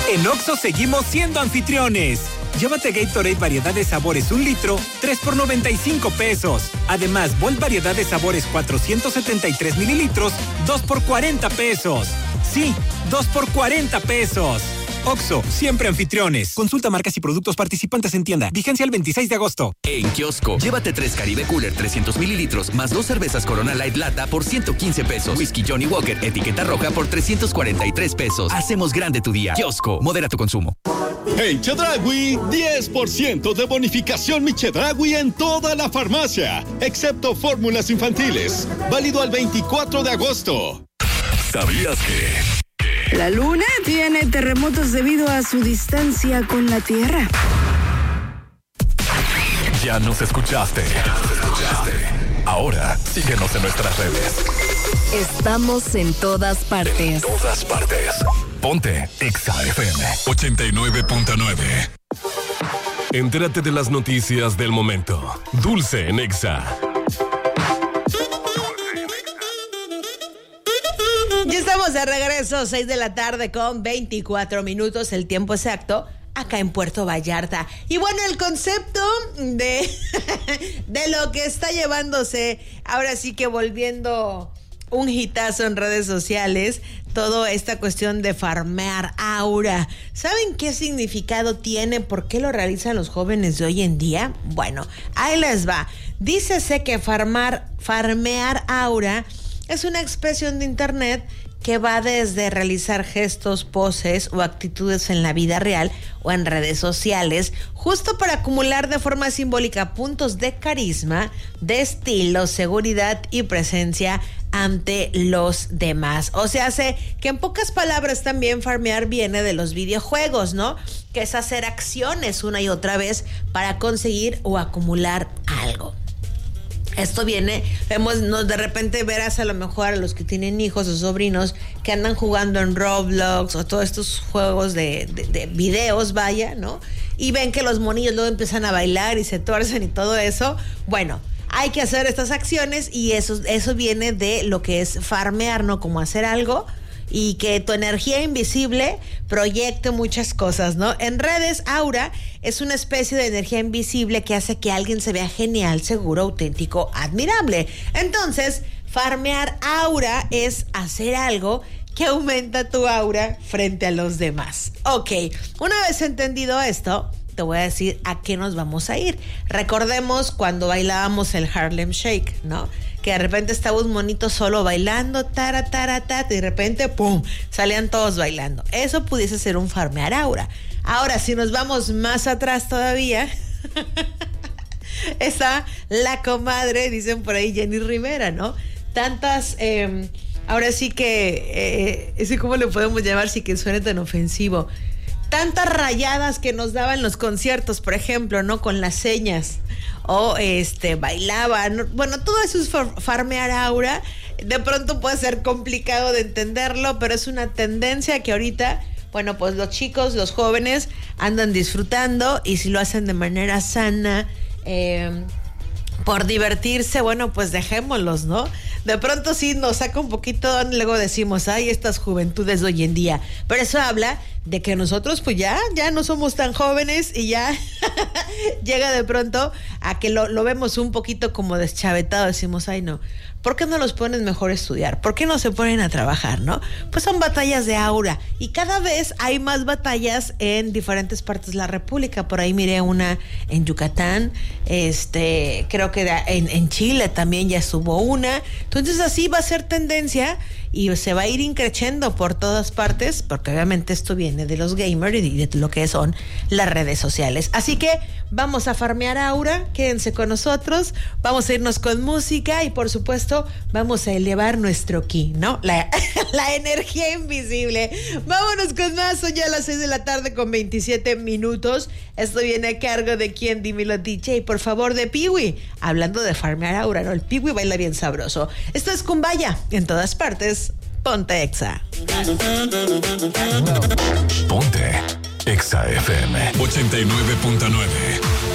En Oxxo seguimos siendo anfitriones. Llévate Gatorade variedad de sabores 1 litro, 3 por 95 pesos. Además, Volt variedad de sabores 473 mililitros, 2 por 40 pesos. Sí, 2 por 40 pesos. Oxxo, siempre anfitriones. Consulta marcas y productos participantes en tienda. Vigencia el 26 de agosto. En kiosco, llévate 3 Caribe Cooler 300 mililitros más 2 cervezas Corona Light Lata por 115 pesos. Whisky Johnny Walker etiqueta roja por 343 pesos. Hacemos grande tu día. Kiosco, modera tu consumo. En Chedraui, 10% de bonificación Mi Chedraui en toda la farmacia, excepto fórmulas infantiles. Válido al 24 de agosto. ¿Sabías que? La Luna tiene terremotos debido a su distancia con la Tierra. Ya nos escuchaste. Ahora síguenos en nuestras redes. Estamos en todas partes. Ponte Exa FM 89.9. Entérate de las noticias del momento. Dulce en Exa. Ya estamos de regreso, 6 de la tarde con 24 minutos, el tiempo exacto, acá en Puerto Vallarta. Y bueno, el concepto de lo que está llevándose, ahora sí que volviendo un hitazo en redes sociales, toda esta cuestión de farmear aura. ¿Saben qué significado tiene? ¿Por qué lo realizan los jóvenes de hoy en día? Bueno, ahí les va. Dícese que farmear aura es una expresión de internet que va desde realizar gestos, poses o actitudes en la vida real o en redes sociales, justo para acumular de forma simbólica puntos de carisma, de estilo, seguridad y presencia ante los demás. O sea, hace que en pocas palabras también farmear viene de los videojuegos, ¿no? Que es hacer acciones una y otra vez para conseguir o acumular algo. Esto viene, de repente verás a lo mejor a los que tienen hijos o sobrinos que andan jugando en Roblox o todos estos juegos de videos, vaya, ¿no? Y ven que los monillos luego empiezan a bailar y se tuercen y todo eso. Bueno, hay que hacer estas acciones y eso viene de lo que es farmear, ¿no? Como hacer algo y que tu energía invisible proyecte muchas cosas, ¿no? En redes, aura es una especie de energía invisible que hace que alguien se vea genial, seguro, auténtico, admirable. Entonces, farmear aura es hacer algo que aumenta tu aura frente a los demás. Ok, una vez entendido esto, te voy a decir a qué nos vamos a ir. Recordemos cuando bailábamos el Harlem Shake, ¿no? Que de repente estaba un monito solo bailando, y de repente, ¡pum!, salían todos bailando. Eso pudiese ser un farmear aura. Ahora, si nos vamos más atrás todavía, está la comadre, dicen por ahí Jenny Rivera, ¿no? Tantas, ahora sí que, ¿cómo le podemos llamar sin que suene tan ofensivo? Tantas rayadas que nos daban los conciertos, por ejemplo, ¿no? Con las señas. O bailaban. Bueno, todo eso es farmear aura. De pronto puede ser complicado de entenderlo, pero es una tendencia que ahorita, bueno, pues los chicos, los jóvenes andan disfrutando, y si lo hacen de manera sana, por divertirse, bueno, pues dejémoslos, ¿no? De pronto sí nos saca un poquito, luego decimos, ay, estas juventudes de hoy en día. Pero eso habla de que nosotros pues ya no somos tan jóvenes y ya llega de pronto a que lo vemos un poquito como deschavetado. Decimos, ay, no, ¿por qué no los ponen mejor a estudiar? ¿Por qué no se ponen a trabajar, no? Pues son batallas de aura y cada vez hay más batallas en diferentes partes de la República. Por ahí miré una en Yucatán, creo que en Chile también ya estuvo una. Entonces así va a ser tendencia y se va a ir increciendo por todas partes, porque obviamente esto viene de los gamers y de lo que son las redes sociales. Así que vamos a farmear aura, quédense con nosotros, vamos a irnos con música y por supuesto vamos a elevar nuestro ki, ¿no? La energía invisible. Vámonos con más, son ya las 6 de la tarde con 27 minutos. Esto viene a cargo de quien, dímelo DJ, por favor, de Piwi. Hablando de farmear aura, ¿no? El Piwi baila bien sabroso. Esto es Kumbaya, en todas partes, ponte Exa. Ponte Exa FM 89.9.